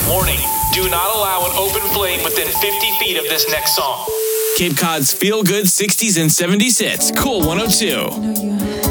Warning, do not allow an open flame within 50 feet of this next song. Cape Cod's feel-good 60s and 70s hits. Cool 102.